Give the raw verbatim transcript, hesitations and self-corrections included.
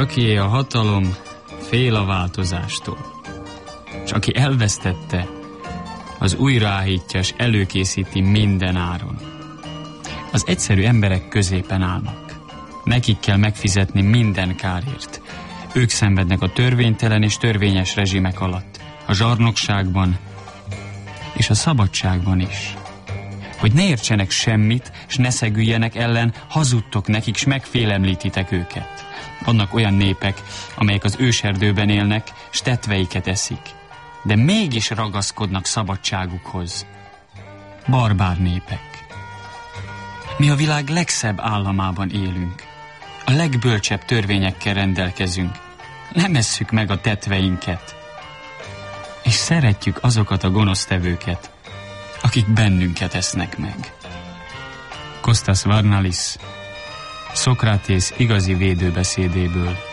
Akié a hatalom, fél a változástól. És aki elvesztette, az újraállítja és előkészíti minden áron. Az egyszerű emberek középen állnak. Nekik kell megfizetni minden kárért. Ők szenvednek a törvénytelen és törvényes rezsimek alatt, a zsarnokságban és a szabadságban is. Hogy ne értsenek semmit, és ne szegüljenek ellen, hazudtok nekik, s megfélemlítitek őket. Vannak olyan népek, amelyek az őserdőben élnek, s tetveiket eszik, de mégis ragaszkodnak szabadságukhoz. Barbár népek. Mi a világ legszebb államában élünk. A legbölcsebb törvényekkel rendelkezünk. Nem esszük meg a tetveinket. És szeretjük azokat a gonosztevőket, akik bennünket esznek meg. Kostas Varnalis, Szokratész igazi védőbeszédéből.